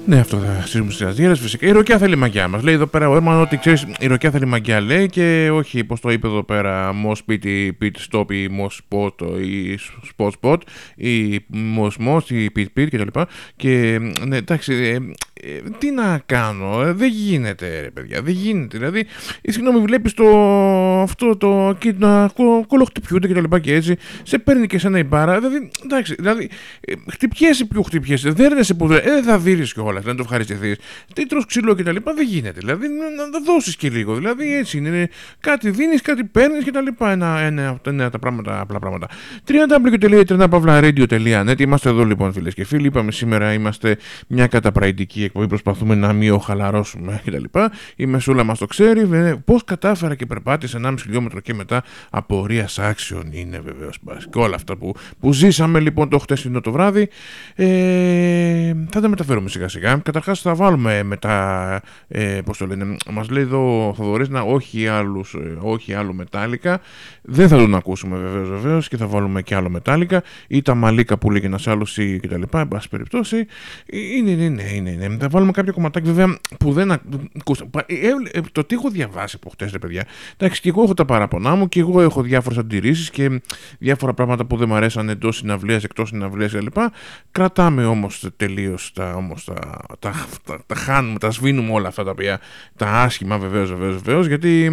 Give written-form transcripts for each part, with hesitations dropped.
Ναι, αυτό θα στήσουμε στις αζίρες φυσικά. Η ροκιά θέλει μαγιά μας. Λέει εδώ πέρα ο Έρμαν ότι ξέρεις, η ροκιά θέλει μαγιά λέει και όχι πως το είπε εδώ πέρα Μος πίτι stop ή Μος spot ή spot ή Μος mos ή pit κτλ. Και ναι, εντάξει, τι να κάνω, δεν γίνεται ρε παιδιά, δεν γίνεται. Δηλαδή, συγγνώμη, βλέπεις αυτό το εκεί να κολοχτυπιούνται κτλ. Και έτσι σε παίρνει και σένα η μπάρα. Δηλαδή, εντάξει, δηλαδή, χτυπιέσαι πιο χτυπιέσαι, δέρνεσαι που δεν θα δείρεις κιόλας, δεν το ευχαριστηθείς. Τι τρως ξύλο κτλ. Δεν γίνεται. Δηλαδή, να τα δώσεις και λίγο. Δηλαδή, έτσι είναι. Κάτι δίνεις, κάτι παίρνεις κτλ. Είναι τα πράγματα, απλά πράγματα. www.trendapavlaradio.net. Είμαστε εδώ λοιπόν, φίλες και φίλοι. Είπαμε σήμερα είμαστε μια καταπραϊντική εκπομπή. Προσπαθούμε να μην χαλαρώσουμε κτλ. Η Μεσούλα μας το ξέρει. Πώς κατάφερα και περπάτησε 1,5 χιλιόμετρο και μετά απορίας άξιον είναι βεβαίως. Και όλα αυτά που ζήσαμε λοιπόν το χτεσινό το βράδυ. Θα τα μεταφέρουμε σιγά σιγά. Καταρχάς θα βάλουμε μετά, πώς το λένε, μας λέει εδώ ο Θοδωρής να όχι άλλο Μετάλλικα. Δεν θα τον ακούσουμε βεβαίως και θα βάλουμε και άλλο Μετάλλικα ή τα Μαλίκα που λέγει ένας άλλος ή κτλ. Εν πάση περιπτώσει είναι. Θα βάλουμε κάποια κομματάκια βέβαια που δεν ακούσαμε. Το τι έχω διαβάσει από χτες ρε παιδιά. Εντάξει, και εγώ έχω τα παραπονά μου και εγώ έχω διάφορες αντιρρήσεις και διάφορα πράγματα που δεν μου αρέσαν εντός συναυλίας, εκτός συναυλίας κλπ. Κρατάμε όμως τελείως τα χάνουμε, τα σβήνουμε όλα αυτά τα οποία τα άσχημα βεβαίως γιατί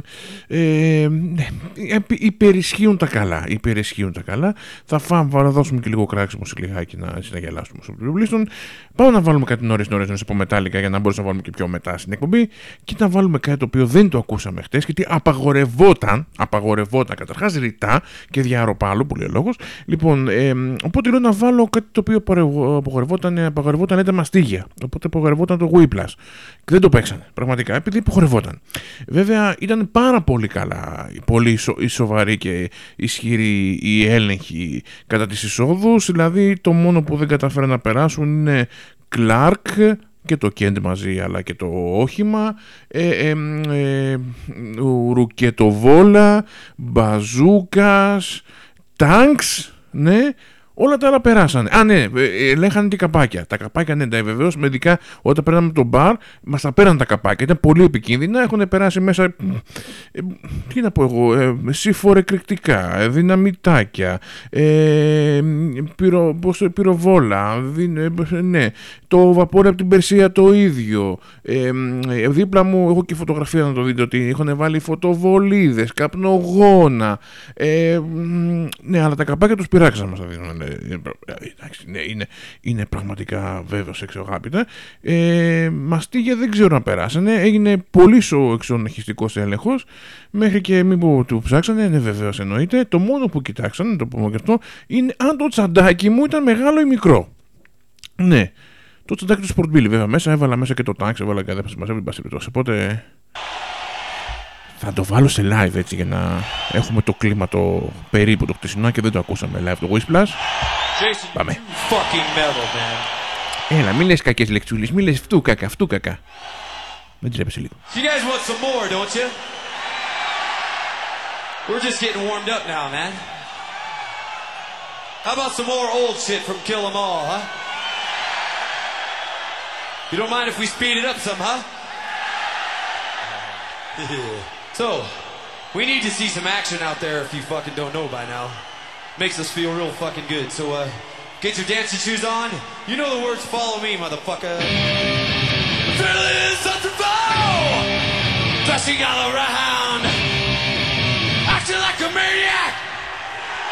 υπερισχύουν τα καλά. Θα δώσουμε και λίγο κράξιμο σε λιγάκι να γελάσουμε στο πληροβλήστον. Πάμε να βάλουμε κάτι νωρίς να σε πω Μετάλλικα για να μπορούμε να βάλουμε και πιο μετά στην εκπομπή και να βάλουμε κάτι το οποίο δεν το ακούσαμε χτες γιατί απαγορευόταν καταρχάς ρητά και διαρροπάλου που λέει ο λόγος. Λοιπόν, οπότε λέω να βάλω κάτι το οποίο απαγορευόταν τα μαστίγια. Οπότε απαγορευόταν το Whiplash. Και δεν το παίξανε πραγματικά επειδή απαγορευόταν. Βέβαια ήταν πάρα πολύ καλά, πολύ σοβαρή και ισχυρή η έλεγχη κατά τις εισόδους. Δηλαδή το μόνο που δεν καταφέραν να περάσουν είναι Κλάρκ και το Κέντ μαζί αλλά και το όχημα, Ρουκετοβόλα, Μπαζούκας, Τάγκς, ναι. Όλα τα άλλα περάσανε. Α, ναι, λέγανε και καπάκια. Τα καπάκια, ναι, βεβαίως, ειδικά όταν παίρναμε από το μπαρ, μας τα πέραν τα καπάκια. Ήταν πολύ επικίνδυνα. Έχουν περάσει μέσα. Τι να πω εγώ, συφορεκρηκτικά, δυναμητάκια, πυροβόλα. Ναι, το βαπόρι από την Περσία το ίδιο. Δίπλα μου, έχω και φωτογραφία να το δείτε ότι έχουν βάλει φωτοβολίδες, καπνογόνα. Ναι, αλλά τα καπάκια τους πειράξαν μας τα δίνουν. Είναι πραγματικά βέβαιος εξωγάπητα. Μαστίγια δεν ξέρω να περάσανε. Έγινε πολύ εξονοχιστικός έλεγχος μέχρι και μην που του ψάξανε. Ναι, βεβαίως εννοείται. Το μόνο που κοιτάξανε, το πούμε και αυτό, είναι αν το τσαντάκι μου ήταν μεγάλο ή μικρό. Ναι, το τσαντάκι του Sport Billy βέβαια μέσα. Έβαλα μέσα και το τάγκ, έβαλα και αδέφαση μαζεύει μπασίπιτος. Οπότε θα το βάλω σε live έτσι για να έχουμε το κλίμα το περίπου το χτεσινό και δεν το ακούσαμε live το Whiplash. Πάμε. Έλα, μην λες κακές λεξούλες, μην λες αυτού κακά. Δεν τρέπεσαι λίγο. You guys want some more, don't you? We're just getting warmed up now, man. How about some more old shit from Kill 'Em All, huh? You don't mind if we speed it up some, huh? So, we need to see some action out there if you fucking don't know by now. Makes us feel real fucking good. So, get your dancing shoes on. You know the words, follow me, motherfucker. Feeling such a foe! Flashing all around.